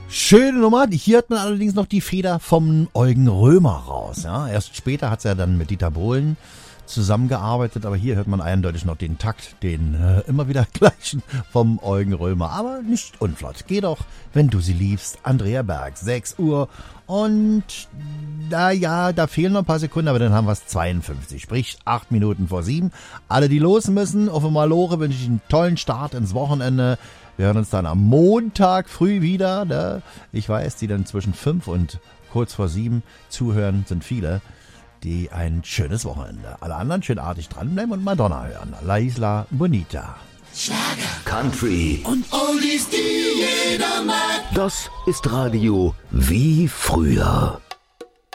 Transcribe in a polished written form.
Schöne Nummer. Hier hört man allerdings noch die Feder vom Eugen Römer raus. Ja? Erst später hat es ja dann mit Dieter Bohlen zusammengearbeitet, aber hier hört man eindeutig noch den Takt, den immer wieder gleichen vom Eugen Römer. Aber nicht unflott. Geh doch, wenn du sie liebst. Andrea Berg, 6 Uhr. Und naja, da fehlen noch ein paar Sekunden, aber dann haben wir es 52. Sprich 8 Minuten vor 7. Alle, die los müssen, auf einmal Lore, wünsche ich einen tollen Start ins Wochenende. Wir hören uns dann am Montag früh wieder. Ne? Ich weiß, die dann zwischen 5 und kurz vor 7 zuhören, sind viele, die ein schönes Wochenende. Alle anderen schön artig dranbleiben und Madonna hören. La Isla Bonita. Schlager, Country und Oldies, die jeder mag. Das ist Radio wie früher.